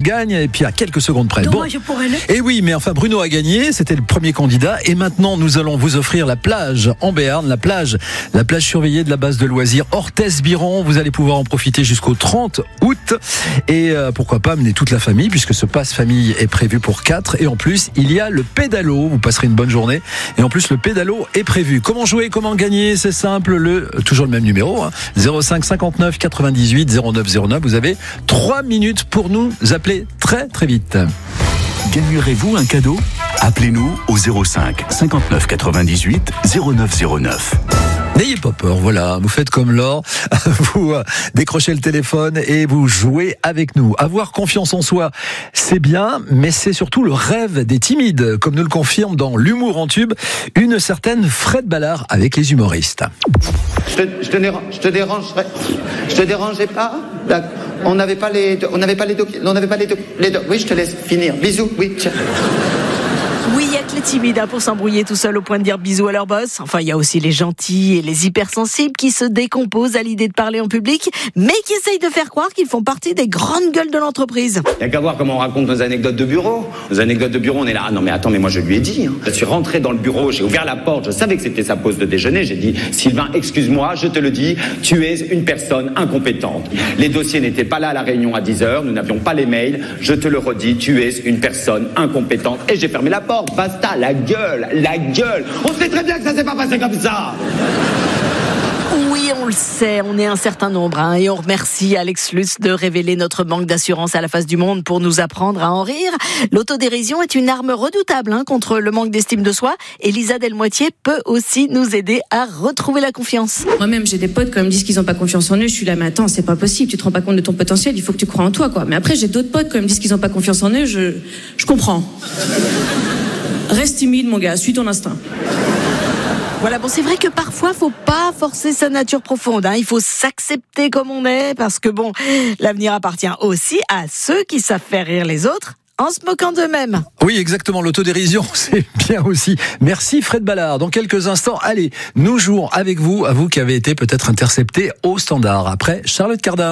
gagne et puis à quelques secondes près. Dommage pour elle. Et oui, mais enfin Bruno a gagné, c'était le premier candidat et maintenant nous allons vous offrir la plage en Béarn, la plage surveillée de la base de loisirs Orthez-Biron. Vous allez pouvoir en profiter jusqu'au 30 août et pourquoi pas amener toute la famille puisque ce passe famille est prévu pour 4 et en plus il y a le pédalo, vous passerez une bonne journée et en plus le pédalo est prévu. Comment jouer, comment gagner, c'est simple, toujours le même numéro 05 59 98 09 09. Vous avez 3 minutes pour nous appeler très très vite. Gagnerez-vous un cadeau ? Appelez-nous au 05 59 98 09 09. N'ayez pas peur, voilà, vous faites comme Laure, vous décrochez le téléphone et vous jouez avec nous. Avoir confiance en soi, c'est bien, mais c'est surtout le rêve des timides, comme nous le confirme dans l'humour en tube, une certaine Fred Ballard avec les humoristes. Je te dérangeais pas? On n'avait pas les documents. Oui, je te laisse finir. Bisous, oui. Tiens. Oui, il y a que les timides pour s'embrouiller tout seul au point de dire bisous à leur boss. Enfin, il y a aussi les gentils et les hypersensibles qui se décomposent à l'idée de parler en public, mais qui essayent de faire croire qu'ils font partie des grandes gueules de l'entreprise. Il n'y a qu'à voir comment on raconte nos anecdotes de bureau. Nos anecdotes de bureau, on est là. Ah non, mais attends, mais moi je lui ai dit. Je suis rentré dans le bureau, j'ai ouvert la porte, je savais que c'était sa pause de déjeuner. J'ai dit, Sylvain, excuse-moi, je te le dis, tu es une personne incompétente. Les dossiers n'étaient pas là à la réunion à 10h, nous n'avions pas les mails. Je te le redis, tu es une personne incompétente. Et j'ai fermé la porte. Basta, la gueule. On sait très bien que ça s'est pas passé comme ça. Oui, on le sait, on est un certain nombre et on remercie Alex Lutz de révéler notre manque d'assurance à la face du monde pour nous apprendre à en rire. L'autodérision est une arme redoutable contre le manque d'estime de soi et Lisa Delmoitier peut aussi nous aider à retrouver la confiance. Moi-même, j'ai des potes quand ils me disent qu'ils n'ont pas confiance en eux, je suis là, mais attends, c'est pas possible, tu te rends pas compte de ton potentiel, il faut que tu crois en toi, quoi. Mais après, j'ai d'autres potes quand ils me disent qu'ils n'ont pas confiance en eux, je comprends. Reste timide, mon gars, suis ton instinct. Voilà, bon, c'est vrai que parfois, faut pas forcer sa nature profonde. Il faut s'accepter comme on est, parce que bon, l'avenir appartient aussi à ceux qui savent faire rire les autres en se moquant d'eux-mêmes. Oui, exactement, l'autodérision, c'est bien aussi. Merci Fred Ballard. Dans quelques instants, allez, nous jouons avec vous, à vous qui avez été peut-être intercepté au standard. Après, Charlotte Cardin.